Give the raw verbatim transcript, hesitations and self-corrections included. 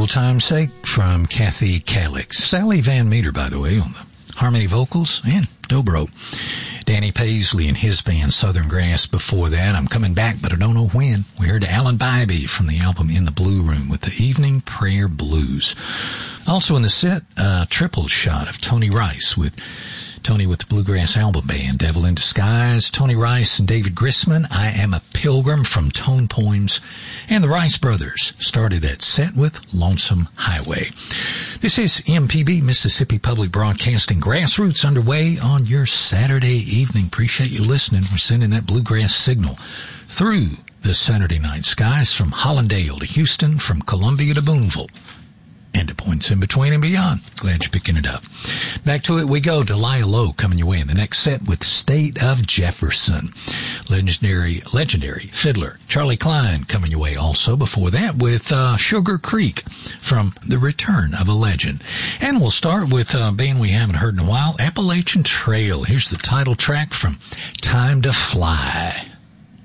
old time's sake from Kathy Calix. Sally Van Meter, by the way, on the harmony vocals and dobro. Danny Paisley and his band Southern Grass before that. I'm coming back, but I don't know when. We heard Alan Bybee from the album In the Blue Room with the Evening Prayer Blues. Also in the set, a triple shot of Tony Rice with Tony with the Bluegrass Album Band, Devil in Disguise, Tony Rice and David Grisman, I Am a Pilgrim from Tone Poems, and the Rice Brothers started that set with Lonesome Highway. This is M P B, Mississippi Public Broadcasting, Grassroots underway on your Saturday evening. Appreciate you listening. We're sending that bluegrass signal through the Saturday night skies from Hollandale to Houston, from Columbia to Boonville, and to points in between and beyond. Glad you're picking it up. Back to it we go. Delia Lowe coming your way in the next set with State of Jefferson. Legendary, legendary fiddler Charlie Klein coming your way also before that with uh, Sugar Creek from The Return of a Legend. And we'll start with a band we haven't heard in a while, Appalachian Trail. Here's the title track from Time to Fly.